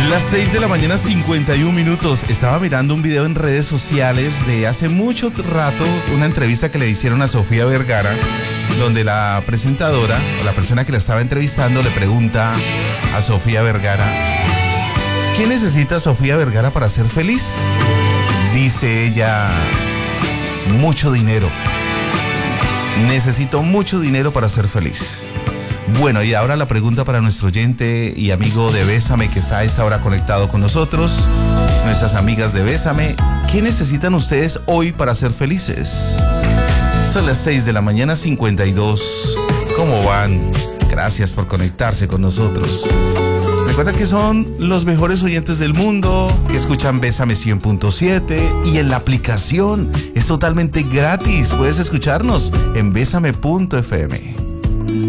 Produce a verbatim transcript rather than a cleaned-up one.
Las seis de la mañana, cincuenta y un minutos. Estaba mirando un video en redes sociales de hace mucho rato, una entrevista que le hicieron a Sofía Vergara, donde la presentadora, o la persona que la estaba entrevistando, le pregunta a Sofía Vergara: ¿qué necesita Sofía Vergara para ser feliz? Dice ella: mucho dinero. Necesito mucho dinero para ser feliz. Bueno, y ahora la pregunta para nuestro oyente y amigo de Bésame, que está a esta hora conectado con nosotros, nuestras amigas de Bésame: ¿qué necesitan ustedes hoy para ser felices? Son las seis de la mañana, cincuenta y dos. ¿Cómo van? Gracias por conectarse con nosotros. Recuerda que son los mejores oyentes del mundo, que escuchan Bésame cien punto siete, y en la aplicación es totalmente gratis. Puedes escucharnos en bésame punto f m.